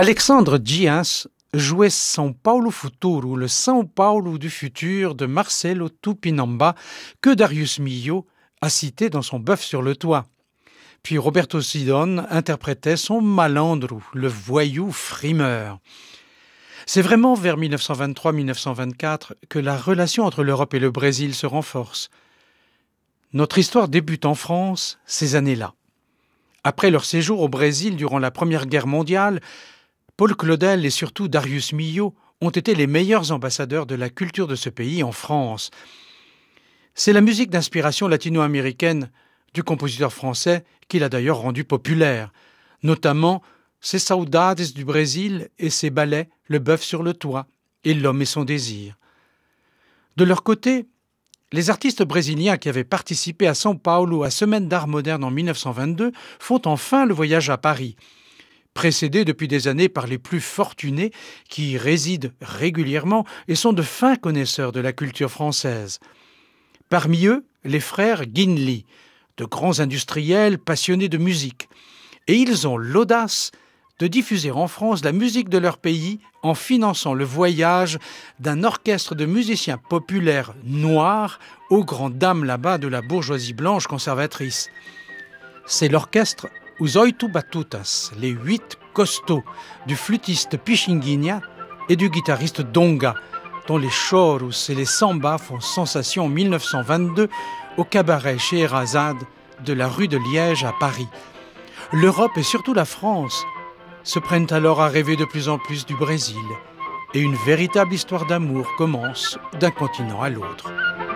Alexandre Dias jouait São Paulo Futuro, le São Paulo du futur de Marcelo Tupinamba, que Darius Milhaud a cité dans son Bœuf sur le toit. Puis Roberto Sidon interprétait son Malandro, le voyou frimeur. C'est vraiment vers 1923-1924 que la relation entre l'Europe et le Brésil se renforce. Notre histoire débute en France ces années-là. Après leur séjour au Brésil durant la Première Guerre mondiale, Paul Claudel et surtout Darius Milhaud ont été les meilleurs ambassadeurs de la culture de ce pays en France. C'est la musique d'inspiration latino-américaine du compositeur français qui l'a d'ailleurs rendu populaire, notamment ses Saudades du Brésil et ses ballets Le Bœuf sur le toit et L'Homme et son désir. De leur côté, les artistes brésiliens qui avaient participé à São Paulo à Semaine d'Art moderne en 1922 font enfin le voyage à Paris, précédés depuis des années par les plus fortunés qui y résident régulièrement et sont de fins connaisseurs de la culture française. Parmi eux, les frères Guinli, de grands industriels passionnés de musique. Et ils ont l'audace de diffuser en France la musique de leur pays en finançant le voyage d'un orchestre de musiciens populaires noirs aux grandes dames là-bas de la bourgeoisie blanche conservatrice. C'est l'orchestre Os Oito Batutas, les 8 costauds, du flûtiste Pixinguinha et du guitariste Donga, dont les choros et les sambas font sensation en 1922 au cabaret Scheherazade de la rue de Liège à Paris. L'Europe et surtout la France se prennent alors à rêver de plus en plus du Brésil et une véritable histoire d'amour commence d'un continent à l'autre.